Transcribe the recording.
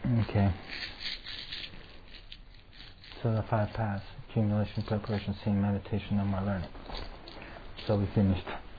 Okay. So the 5 paths: accumulation, preparation, seeing, meditation, no more learning. So we finished.